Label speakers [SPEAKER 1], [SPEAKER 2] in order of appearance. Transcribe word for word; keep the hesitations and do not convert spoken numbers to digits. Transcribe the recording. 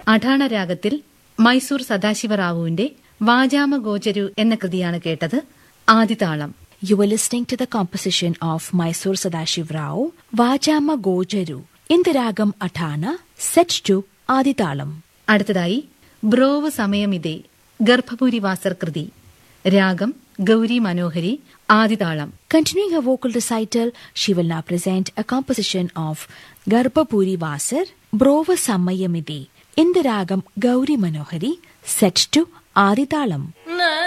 [SPEAKER 1] അഠാണ രാഗത്തിൽ മൈസൂർ സദാശിവറാവുവിന്റെ വാചാമ ഗോചരു എന്ന കൃതിയാണ് കേട്ടത്. ആദിതാളം.
[SPEAKER 2] You were listening to the composition of Mysore Sadashiv Rao, Vajama Gojaru, in the ragam Athana, set to Adithalam.
[SPEAKER 1] അടുത്തതായി ബ്രോവ് സമയമിതേ ഗർഭപുരി വാസർ കൃതി. രാഗം ഗൗരി മനോഹരി. ആദിതാളം.
[SPEAKER 2] Continuing her vocal recital, she will now present a composition of Garbhapuri Vasar, Brova Samayamide, in the ragam Gauri Manohari, set to Adithalam.